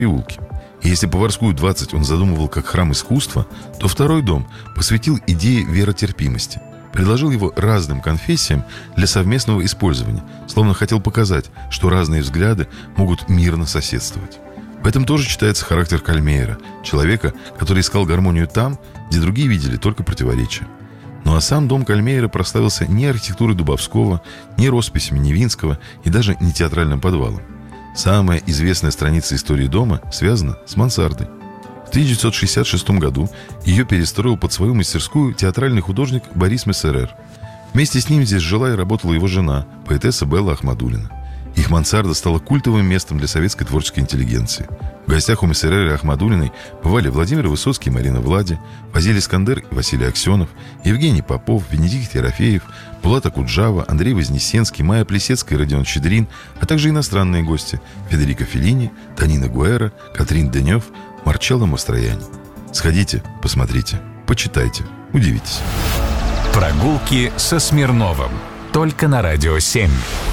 переулке. И если Поварскую 20 он задумывал как храм искусства, то второй дом посвятил идее веротерпимости. Предложил его разным конфессиям для совместного использования, словно хотел показать, что разные взгляды могут мирно соседствовать. В этом тоже читается характер Кальмейера, человека, который искал гармонию там, где другие видели только противоречия. Ну а сам дом Кальмейера прославился не архитектурой Дубовского, не росписями Невинского и даже не театральным подвалом. Самая известная страница истории дома связана с мансардой. В 1966 году ее перестроил под свою мастерскую театральный художник Борис Мессерер. Вместе с ним здесь жила и работала его жена, поэтесса Белла Ахмадуллина. Их мансарда стала культовым местом для советской творческой интеллигенции. В гостях у Мессерера и Ахмадуллиной бывали Владимир Высоцкий и Марина Влади, Василий Искандер и Василий Аксенов, Евгений Попов, Венедикт Ерофеев, Булат Акуджава, Андрей Вознесенский, Майя Плесецкая и Родион Щедрин, а также иностранные гости Федерико Феллини, Тонина Гуэра, Катрин Денев, Марчелло Мастроянни. Сходите, посмотрите, почитайте, удивитесь. Прогулки со Смирновым. Только на Радио 7.